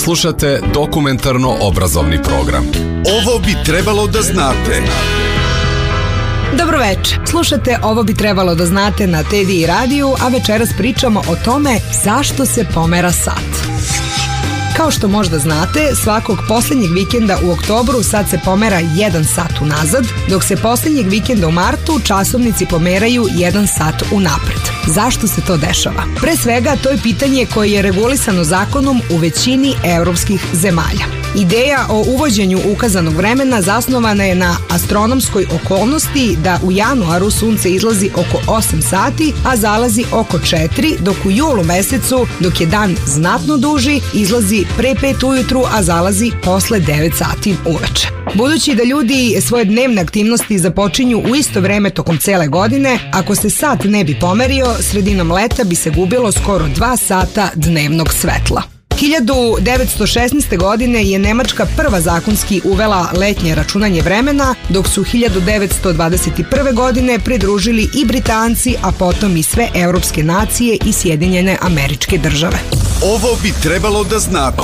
Slušate dokumentarno-obrazovni program. Ovo bi trebalo da znate. Dobroveče, slušate Ovo bi trebalo da znate na TDI radiju, a večeras pričamo o tome zašto se pomera sat. Kao što možda znate, svakog poslednjeg vikenda u oktobru sat se pomera 1 sat unazad, dok se poslednjeg vikenda u martu časovnici pomeraju 1 sat unapred. Zašto se to dešava? Pre svega, to je pitanje koje je regulisano zakonom u većini evropskih zemalja. Ideja o uvođenju ukazanog vremena zasnovana je na astronomskoj okolnosti da u januaru sunce izlazi oko 8 sati, a zalazi oko 4, dok u julu mesecu, dok je dan znatno duži, izlazi pre 5 ujutru, a zalazi posle 9 sati uveče. Budući da ljudi svoje dnevne aktivnosti započinju u isto vreme tokom cele godine, ako se sat ne bi pomerio, sredinom leta bi se gubilo skoro 2 sata dnevnog svetla. 1916. godine je Nemačka prva zakonski uvela letnje računanje vremena, dok su 1921. godine pridružili i Britanci, a potom i sve evropske nacije i Sjedinjene Američke Države. Ovo bi trebalo da znate.